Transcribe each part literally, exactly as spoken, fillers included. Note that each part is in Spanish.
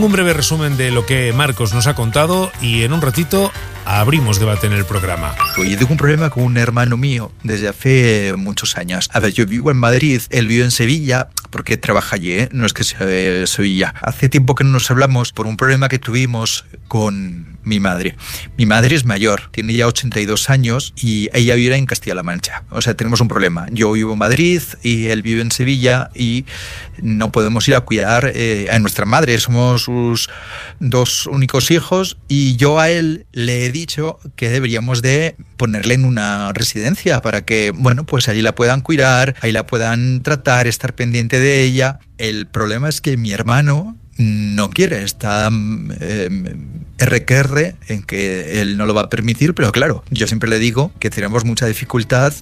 Tengo un breve resumen de lo que Marcos nos ha contado y en un ratito abrimos debate en el programa. Yo tengo un problema con un hermano mío desde hace muchos años. A ver, yo vivo en Madrid, él vive en Sevilla, porque trabaja allí, ¿eh? No es que sea de Sevilla. Hace tiempo que no nos hablamos por un problema que tuvimos con mi madre. Mi madre es mayor, tiene ya ochenta y dos años y ella vive en Castilla-La Mancha. O sea, tenemos un problema. Yo vivo en Madrid y él vive en Sevilla y no podemos ir a cuidar eh, a nuestra madre. Somos sus dos únicos hijos y yo a él le he dicho que deberíamos de ponerle en una residencia para que, bueno, pues allí la puedan cuidar, ahí la puedan tratar, estar pendiente de ella. El problema es que mi hermano no quiere, está eh, erre que erre en que él no lo va a permitir, pero claro, yo siempre le digo que tenemos mucha dificultad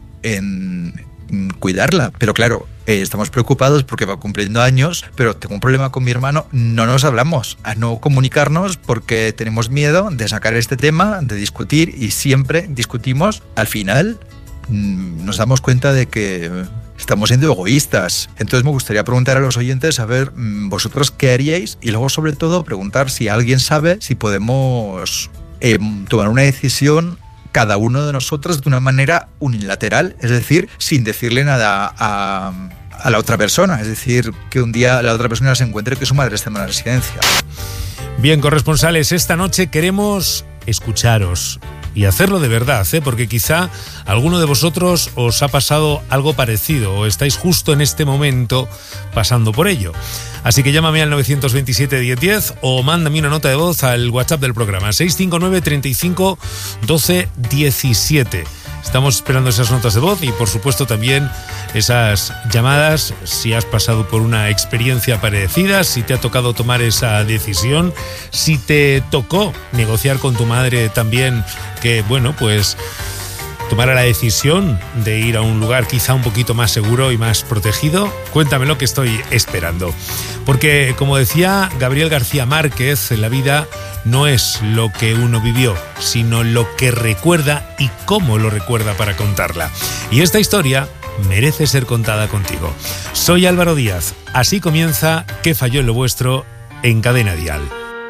en cuidarla, pero claro, eh, estamos preocupados porque va cumpliendo años, pero tengo un problema con mi hermano, no nos hablamos, a no comunicarnos porque tenemos miedo de sacar este tema, de discutir y siempre discutimos, al final mmm, nos damos cuenta de que estamos siendo egoístas. Entonces me gustaría preguntar a los oyentes a ver vosotros qué haríais y luego sobre todo preguntar si alguien sabe si podemos eh, tomar una decisión cada uno de nosotros de una manera unilateral, es decir, sin decirle nada a, a la otra persona, es decir, que un día la otra persona se encuentre que su madre está en una residencia. Bien, corresponsales, esta noche queremos escucharos y hacerlo de verdad, ¿eh? Porque quizá a alguno de vosotros os ha pasado algo parecido o estáis justo en este momento pasando por ello. Así que llámame al nueve dos siete, diez diez o mándame una nota de voz al WhatsApp del programa seis cinco nueve, treinta y cinco, doce, diecisiete. Estamos esperando esas notas de voz y por supuesto también esas llamadas si has pasado por una experiencia parecida, si te ha tocado tomar esa decisión, si te tocó negociar con tu madre también que, bueno, pues tomara la decisión de ir a un lugar quizá un poquito más seguro y más protegido. Cuéntamelo que estoy esperando. Porque, como decía Gabriel García Márquez, la vida no es lo que uno vivió, sino lo que recuerda y cómo lo recuerda para contarla. Y esta historia merece ser contada contigo. Soy Álvaro Díaz. Así comienza ¿Qué falló en lo vuestro? En Cadena Dial.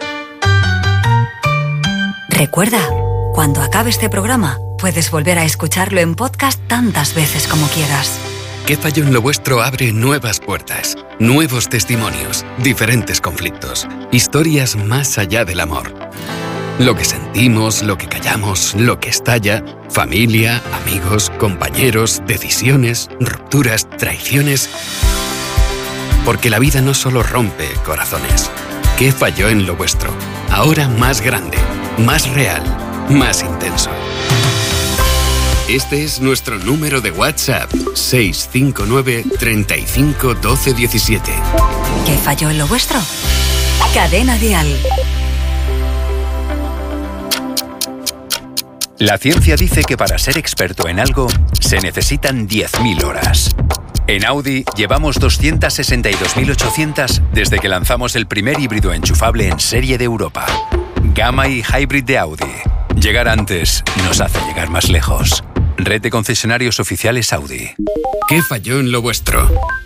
Recuerda, cuando acabe este programa, puedes volver a escucharlo en podcast tantas veces como quieras. ¿Qué falló en lo vuestro? Abre nuevas puertas, nuevos testimonios, diferentes conflictos, historias más allá del amor. Lo que sentimos, lo que callamos, lo que estalla, familia, amigos, compañeros, decisiones, rupturas, traiciones. Porque la vida no solo rompe corazones. ¿Qué falló en lo vuestro? Ahora más grande, más real, más intenso. Este es nuestro número de WhatsApp, seis cinco nueve, treinta y cinco, doce, diecisiete. ¿Qué falló en lo vuestro? Cadena Dial. La ciencia dice que para ser experto en algo se necesitan diez mil horas. En Audi llevamos doscientas sesenta y dos mil ochocientas desde que lanzamos el primer híbrido enchufable en serie de Europa. Gamma y Hybrid de Audi. Llegar antes nos hace llegar más lejos. Red de concesionarios oficiales Audi. ¿Qué falló en lo vuestro?